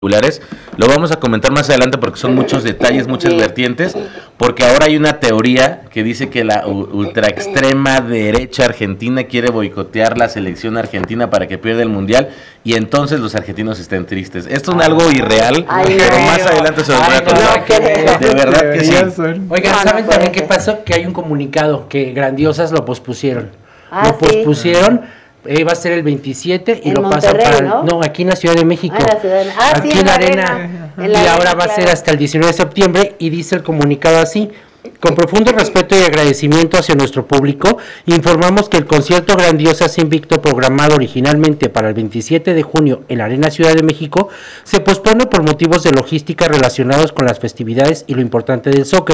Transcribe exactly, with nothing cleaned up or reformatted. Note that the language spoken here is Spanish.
particulares. Lo vamos a comentar más adelante porque son muchos detalles, muchas vertientes, porque ahora hay una teoría que dice que la ultra extrema derecha argentina quiere boicotear la selección argentina para que pierda el mundial y entonces los argentinos estén tristes. Esto es algo irreal, Ay, pero no. más adelante se lo voy a contar. No, de verdad que sí. Oigan, ¿saben también qué pasó? Que hay un comunicado que Grandiosas lo pospusieron. Ah, lo sí. pospusieron. Eh, va a ser el veintisiete y En lo Monterrey, pasan para ¿no? no aquí en la Ciudad de México. Ah, en la Ciudad de- ah, aquí sí, en la en la arena, arena. En y la ahora arena, va a ser claro. hasta el diecinueve de septiembre y dice el comunicado así: con profundo respeto y agradecimiento hacia nuestro público, informamos que el concierto Grandiosas Invicto, programado originalmente para el veintisiete de junio en la Arena Ciudad de México, se pospone por motivos de logística relacionados con las festividades y lo importante del soccer.